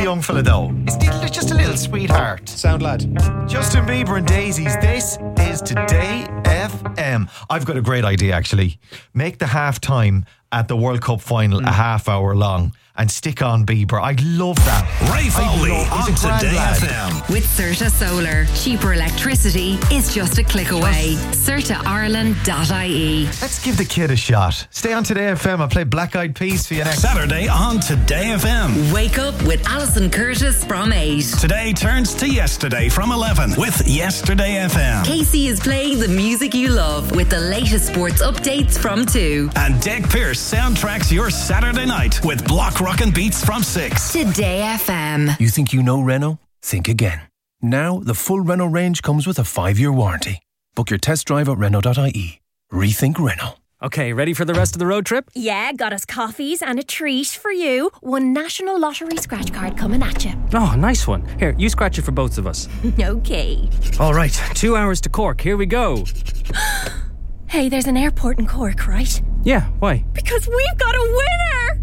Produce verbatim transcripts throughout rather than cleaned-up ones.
young fella though. He's just a little sweetheart. Sound lad. Justin Bieber and Daisies. This is Today F M. I've got a great idea actually. Make the half time at the World Cup final mm. a half hour long and stick on Bieber. I love that. Ray Foley on Today F M. With Certa Solar, cheaper electricity is just a click away. Certa Ireland dot I E. Let's give the kid a shot. Stay on Today F M. I'll play Black Eyed Peas for you next Saturday on Today F M. Wake up with Alison Curtis from eight. Today turns to yesterday from eleven with Yesterday F M. Casey is playing the music you love with the latest sports updates from two. And Deg Pierce soundtracks your Saturday night with Block Rockin' Beats from six. Today F M. You think you know Renault? Think again. Now, the full Renault range comes with a five-year warranty. Book your test drive at Renault dot I E. Rethink Renault. Okay, ready for the rest of the road trip? Yeah, got us coffees and a treat for you. One National Lottery scratch card coming at you. Oh, nice one. Here, you scratch it for both of us. Okay. All right, two hours to Cork. Here we go. Hey, there's an airport in Cork, right? Yeah, why? Because we've got a winner!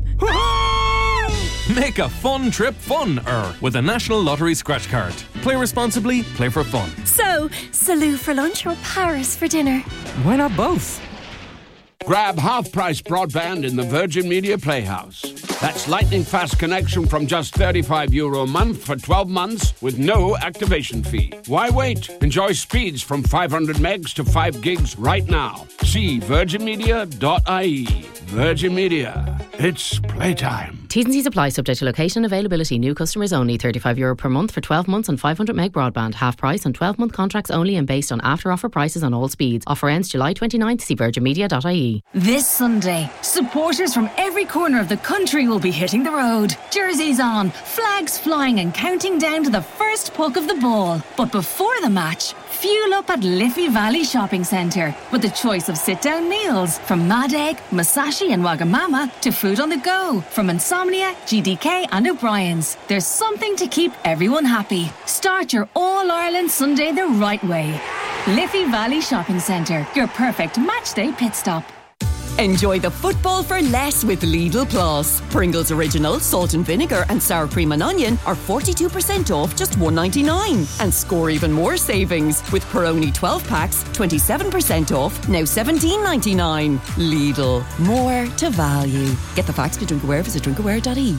Make a fun trip fun-er with a National Lottery scratch card. Play responsibly, play for fun. So, Salou for lunch or Paris for dinner? Why not both? Grab half-price broadband in the Virgin Media Playhouse. That's lightning-fast connection from just thirty-five euro a month for twelve months with no activation fee. Why wait? Enjoy speeds from five hundred megs to five gigs right now. See virgin media dot I E. Virgin Media. It's playtime. T's and C's apply, subject to location and availability. New customers only. thirty-five euro per month for twelve months on five hundred meg broadband. Half price on twelve month contracts only and based on after offer prices on all speeds. Offer ends July twenty-ninth. See virgin media dot I E. This Sunday, supporters from every corner of the country will be hitting the road. Jerseys on, flags flying and counting down to the first puck of the ball. But before the match, fuel up at Liffey Valley Shopping Centre with a choice of sit-down meals from Mad Egg, Masashi and Wagamama to food on the go from Insomnia, G D K and O'Brien's. There's something to keep everyone happy. Start your All-Ireland Sunday the right way. Liffey Valley Shopping Centre, your perfect matchday pit stop. Enjoy the football for less with Lidl Plus. Pringles Original, salt and vinegar and sour cream and onion are forty-two percent off just one ninety-nine. And score even more savings with Peroni twelve packs, twenty-seven percent off, now seventeen ninety-nine. Lidl, more to value. Get the facts to Drinkaware, visit drinkaware dot I E.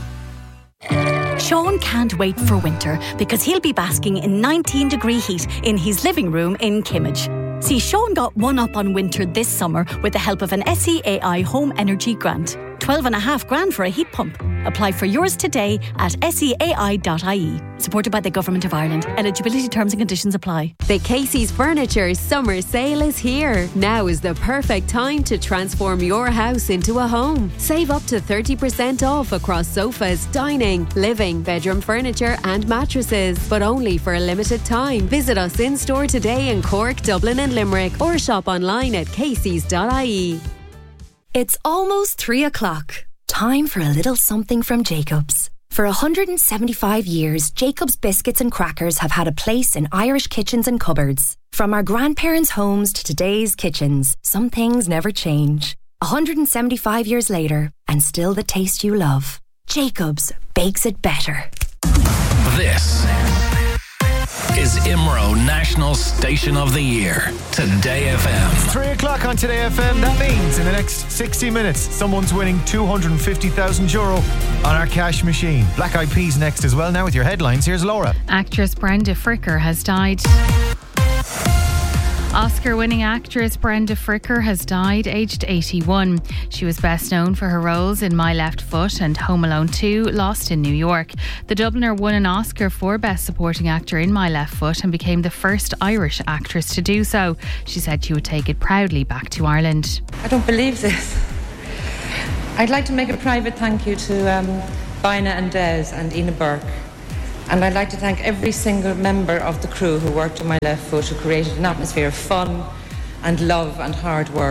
Sean can't wait for winter because he'll be basking in nineteen degree heat in his living room in Kimmage. See, Sean got one up on winter this summer with the help of an S E A I Home Energy Grant. twelve and a half grand for a heat pump. Apply for yours today at S E A I dot I E. Supported by the Government of Ireland. Eligibility terms and conditions apply. The Casey's Furniture summer sale is here. Now is the perfect time to transform your house into a home. Save up to thirty percent off across sofas, dining, living, bedroom furniture and mattresses. But only for a limited time. Visit us in store today in Cork, Dublin and Limerick or shop online at caseys dot I E. It's almost three o'clock. Time for a little something from Jacobs. For one hundred seventy-five years, Jacobs biscuits and crackers have had a place in Irish kitchens and cupboards. From our grandparents' homes to today's kitchens, some things never change. one hundred seventy-five years later, and still the taste you love. Jacobs bakes it better. This is I M R O National Station of the Year. Today F M. Three o'clock on Today F M. That means in the next sixty minutes, someone's winning two hundred fifty thousand euro on our cash machine. Black Eyed Peas next as well. Now with your headlines, here's Laura. Actress Brenda Fricker has died. Oscar-winning actress Brenda Fricker has died, aged eighty-one. She was best known for her roles in My Left Foot and Home Alone two, Lost in New York. The Dubliner won an Oscar for Best Supporting Actor in My Left Foot and became the first Irish actress to do so. She said she would take it proudly back to Ireland. I don't believe this. I'd like to make a private thank you to um, Bina and Des and Ina Burke. And I'd like to thank every single member of the crew who worked on My Left Foot, who created an atmosphere of fun and love and hard work.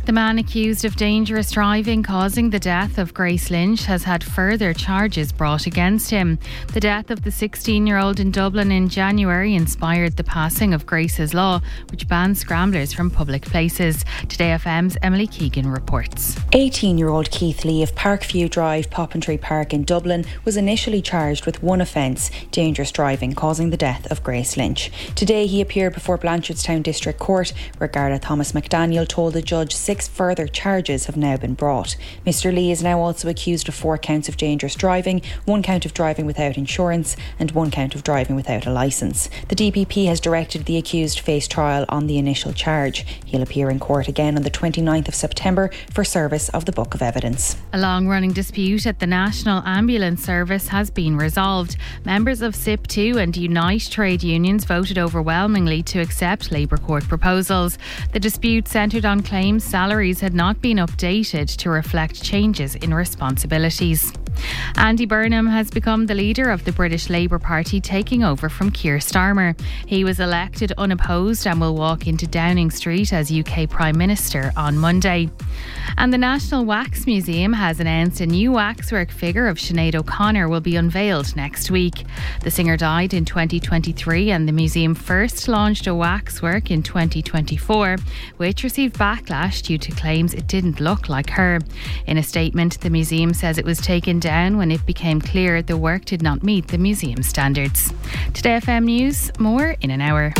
The man accused of dangerous driving causing the death of Grace Lynch has had further charges brought against him. The death of the sixteen-year-old in Dublin in January inspired the passing of Grace's Law, which bans scramblers from public places. Today F M's Emily Keegan reports. eighteen-year-old Keith Lee of Parkview Drive, Poppentry Park in Dublin was initially charged with one offence, dangerous driving causing the death of Grace Lynch. Today he appeared before Blanchardstown District Court, where Garda Thomas McDaniel told the judge six further charges have now been brought. Mister Lee is now also accused of four counts of dangerous driving, one count of driving without insurance and one count of driving without a licence. The D P P has directed the accused face trial on the initial charge. He'll appear in court again on the twenty-ninth of September for service of the Book of Evidence. A long-running dispute at the National Ambulance Service has been resolved. Members of S I P two and Unite trade unions voted overwhelmingly to accept Labour Court proposals. The dispute centred on claims salaries had not been updated to reflect changes in responsibilities. Andy Burnham has become the leader of the British Labour Party, taking over from Keir Starmer. He was elected unopposed and will walk into Downing Street as U K Prime Minister on Monday. And the National Wax Museum has announced a new waxwork figure of Sinead O'Connor will be unveiled next week. The singer died in twenty twenty-three and the museum first launched a waxwork in twenty twenty-four, which received backlash due to claims it didn't look like her. In a statement, the museum says it was taken down when it became clear the work did not meet the museum standards. Today F M News, more in an hour.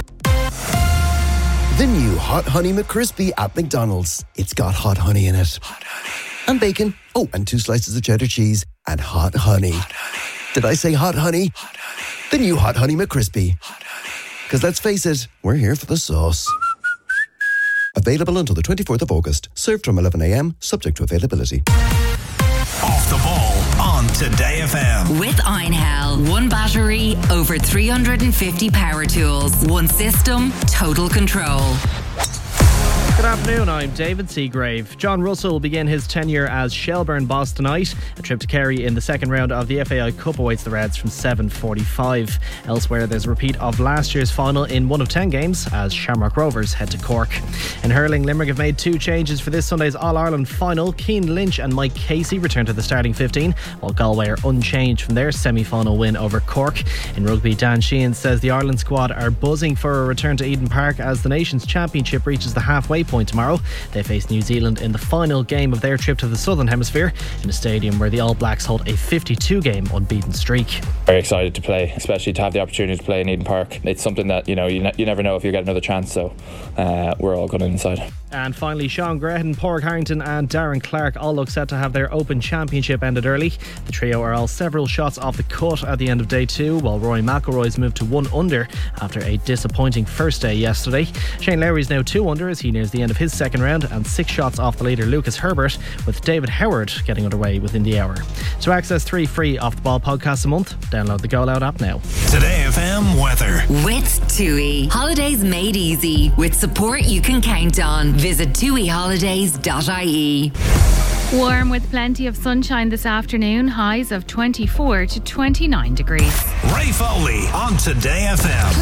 The new Hot Honey McCrispy at McDonald's. It's got hot honey in it. Hot honey. And bacon. Oh, and two slices of cheddar cheese. And hot honey. Hot honey. Did I say hot honey? Hot honey. The new Hot Honey McCrispy. Hot honey. Because let's face it, we're here for the sauce. Available until the twenty-fourth of August. Served from eleven a.m, subject to availability. Off the ball on Today F M. With Einhell. One battery, over three hundred fifty power tools. One system, total control. Good afternoon, I'm David Seagrave. John Russell will begin his tenure as Shelbourne boss tonight. A trip to Kerry in the second round of the F A I Cup awaits the Reds from seven forty-five. Elsewhere, there's a repeat of last year's final in one of ten games as Shamrock Rovers head to Cork. In hurling, Limerick have made two changes for this Sunday's All-Ireland final. Cian Lynch and Mike Casey return to the starting fifteen, while Galway are unchanged from their semi-final win over Cork. In rugby, Dan Sheehan says the Ireland squad are buzzing for a return to Eden Park as the Nations Championship reaches the halfway point tomorrow. They face New Zealand in the final game of their trip to the Southern Hemisphere in a stadium where the All Blacks hold a fifty-two game unbeaten streak. Very excited to play, especially to have the opportunity to play in Eden Park. It's something that, you know, you, ne- you never know if you get another chance, so uh, we're all going inside. And finally, Sean Grehan, Pádraig Harrington and Darren Clark all look set to have their Open Championship ended early. The trio are all several shots off the cut at the end of day two, while Rory McIlroy's moved to one under after a disappointing first day yesterday. Shane Lowry's now two under as he nears the end of his second round, and six shots off the leader Lucas Herbert, with David Howard getting underway within the hour. To access three free Off the Ball podcasts a month, download the Go Loud app now. Today F M weather. With TUI. Holidays made easy with support you can count on. Visit tui holidays dot I E. Warm with plenty of sunshine this afternoon. Highs of twenty-four to twenty-nine degrees. Ray Foley on Today F M.